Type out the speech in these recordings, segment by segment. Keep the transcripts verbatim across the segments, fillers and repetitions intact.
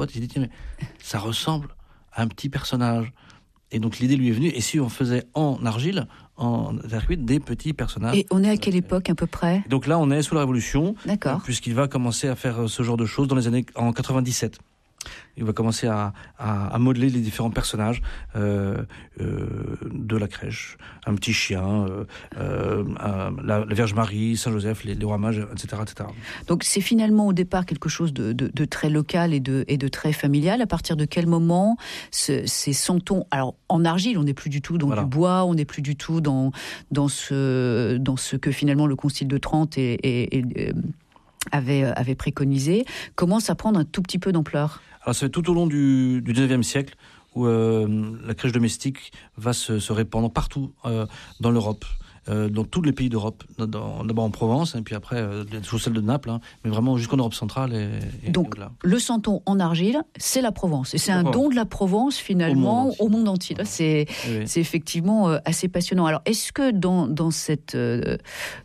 pote, il s'est dit, tiens, mais ça ressemble à un petit personnage. Et donc l'idée lui est venue, et si on faisait en argile, en terre cuite, des petits personnages. Et on est à quelle époque à peu près ? Donc là, on est sous la Révolution, D'accord. puisqu'il va commencer à faire ce genre de choses dans les années en quatre-vingt-dix-sept. Il va commencer à, à, à modeler les différents personnages euh, euh, de la crèche. Un petit chien, euh, euh, la, la Vierge Marie, Saint Joseph, les, les rois mages, et cetera, et cetera. Donc c'est finalement au départ quelque chose de, de, de très local et de, et de très familial. À partir de quel moment ce, ces santons, alors en argile, on n'est plus du tout dans voilà. du bois, on n'est plus du tout dans, dans, ce, dans ce que finalement le Concile de Trente et, et, et, avait, avait préconisé, commence à prendre un tout petit peu d'ampleur. Alors ça fait tout au long du, du dix-neuvième siècle où euh, la crèche domestique va se, se répandre partout euh, dans l'Europe. Euh, dans tous les pays d'Europe, dans, d'abord en Provence, et puis après, euh, sous celle de Naples, hein, mais vraiment jusqu'en Europe centrale. Et, et Donc, là. Le santon en argile, c'est la Provence. Et c'est un don de la Provence, finalement, au monde entier. Au monde entier. Là, c'est, oui. c'est effectivement euh, assez passionnant. Alors, est-ce que dans, dans cette, euh,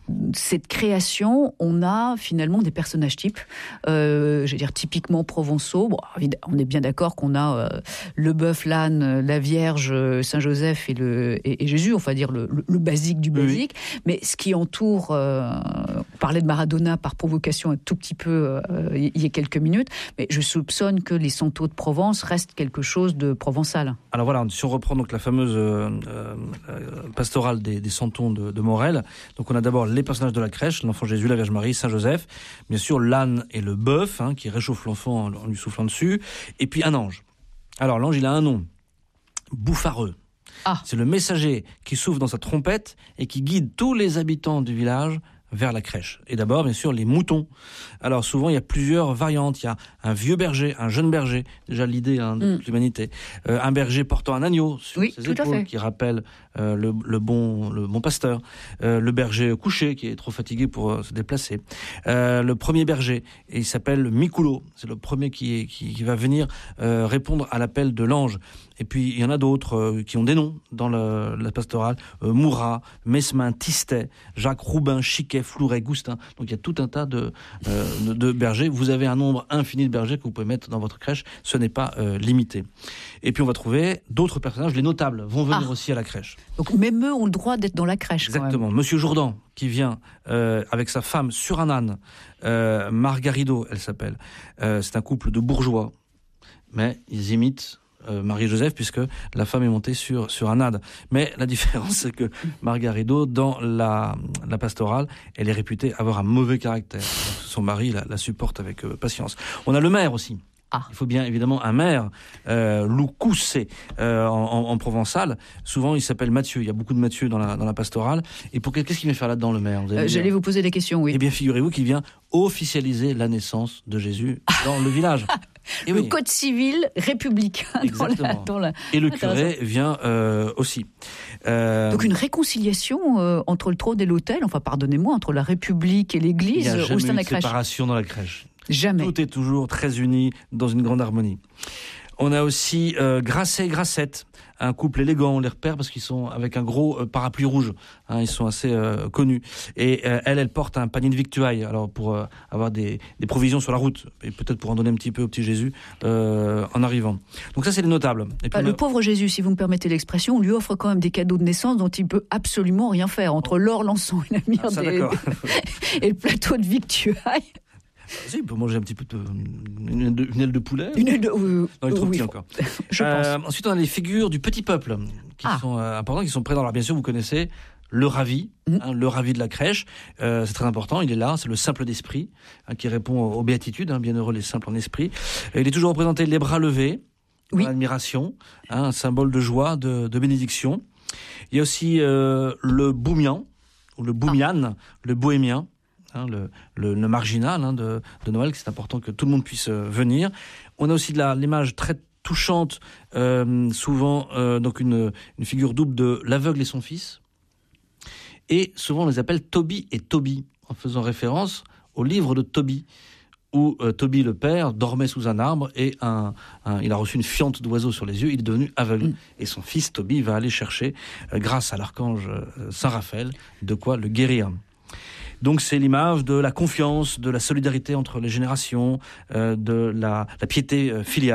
cette création, on a finalement des personnages types, euh, je veux dire, typiquement provençaux. Bon, on est bien d'accord qu'on a euh, le bœuf, l'âne, la Vierge, Saint-Joseph et, le, et, et Jésus, enfin dire le, le, le basique du basique. Oui. Mais ce qui entoure, euh, on parlait de Maradona par provocation un tout petit peu euh, il y a quelques minutes, mais je soupçonne que les santos de Provence restent quelque chose de provençal. Alors voilà, si on reprend donc la fameuse euh, euh, pastorale des, des santons de, de Morel, donc on a d'abord les personnages de la crèche, l'enfant Jésus, la Vierge Marie, Saint Joseph, bien sûr l'âne et le bœuf, hein, qui réchauffe l'enfant en, en lui soufflant dessus, et puis un ange. Alors l'ange, il a un nom, Bouffareux. Ah. C'est le messager qui souffle dans sa trompette et qui guide tous les habitants du village vers la crèche. Et d'abord, bien sûr, les moutons. Alors souvent, il y a plusieurs variantes. Il y a un vieux berger, un jeune berger, déjà l'idée hein, de mm. l'humanité. Euh, un berger portant un agneau sur oui, ses épaules, qui rappelle euh, le, le, bon, le bon pasteur. Euh, le berger couché, qui est trop fatigué pour euh, se déplacer. Euh, le premier berger, et il s'appelle Mikulo. C'est le premier qui, est, qui, qui va venir euh, répondre à l'appel de l'ange. Et puis, il y en a d'autres euh, qui ont des noms dans le, la pastorale. Euh, Mourat, Mesmin, Tistet, Jacques, Roubin, Chiquet, Flouret, Goustin. Donc, il y a tout un tas de, euh, de bergers. Vous avez un nombre infini de bergers que vous pouvez mettre dans votre crèche. Ce n'est pas euh, limité. Et puis, on va trouver d'autres personnages. Les notables vont venir ah. aussi à la crèche. Donc, même eux ont le droit d'être dans la crèche. Exactement. Quand même. Monsieur Jourdan, qui vient euh, avec sa femme sur un âne. Euh, Margarido, elle s'appelle. Euh, c'est un couple de bourgeois. Mais ils imitent... Euh, Marie et Joseph, puisque la femme est montée sur, sur un âne. Mais la différence, c'est que Margarido, dans la, la pastorale, elle est réputée avoir un mauvais caractère. Donc, son mari la, la supporte avec euh, patience. On a le maire aussi. Ah. Il faut bien évidemment un maire, euh, Loucoussé, euh, en, en, en provençal. Souvent, il s'appelle Mathieu. Il y a beaucoup de Mathieu dans la, dans la pastorale. Et pour qu'est-ce qu'il vient faire là-dedans, le maire vous euh, J'allais vous poser des questions, oui. Eh bien, figurez-vous qu'il vient officialiser la naissance de Jésus dans le village. Et le oui. code civil républicain. Exactement. Dans la, dans la... Et le curé vient euh, aussi. Euh... Donc une réconciliation euh, entre le trône et l'autel, enfin pardonnez-moi, entre la République et l'Église au sein de la crèche. Il n'y a jamais eu de séparation dans la crèche. Jamais. Tout est toujours très uni dans une grande harmonie. On a aussi euh, Grasset et Grassette, un couple élégant, on les repère parce qu'ils sont avec un gros euh, parapluie rouge, hein, ils sont assez euh, connus. Et euh, elle, elle porte un panier de victuailles, alors pour euh, avoir des, des provisions sur la route, et peut-être pour en donner un petit peu au petit Jésus euh, en arrivant. Donc ça, c'est les notables. Et puis, le a... pauvre Jésus, si vous me permettez l'expression, on lui offre quand même des cadeaux de naissance dont il peut absolument rien faire, entre l'or, l'encens et la myrrhe ah, ça, des... et le plateau de victuailles. Si, il peut manger un petit peu de, une, aile de, une aile de poulet. Une aile de... Euh, non, il est trop oui, petit encore. Je euh, pense. Ensuite, on a les figures du petit peuple qui ah. sont euh, importants, qui sont présents. Alors, bien sûr, vous connaissez le ravi, mmh. hein, le ravi de la crèche. Euh, c'est très important, il est là, c'est le simple d'esprit, hein, qui répond aux, aux béatitudes, hein, bienheureux les simples en esprit. Et il est toujours représenté les bras levés, oui. l'admiration, hein, un symbole de joie, de, de bénédiction. Il y a aussi euh, le boumian, ou le boumian, ah. le bohémien. Hein, le, le, le marginal hein, de, de Noël, que c'est important que tout le monde puisse euh, venir. On a aussi de la, l'image très touchante, euh, souvent euh, donc une, une figure double de l'aveugle et son fils. Et souvent on les appelle Toby et Toby, en faisant référence au livre de Toby, où euh, Toby le père dormait sous un arbre et un, un, il a reçu une fiente d'oiseau sur les yeux, il est devenu aveugle. Mmh. Et son fils Toby va aller chercher, euh, grâce à l'archange euh, Saint Raphaël, de quoi le guérir. Donc c'est l'image de la confiance, de la solidarité entre les générations, euh, de la, la piété euh, filiale.